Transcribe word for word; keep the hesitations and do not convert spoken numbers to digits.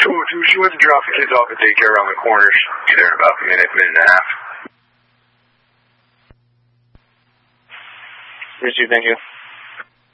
two oh two, she went to drop the kids off at daycare around the corner. She'll be there in about a minute, minute and a half. Richard, thank you.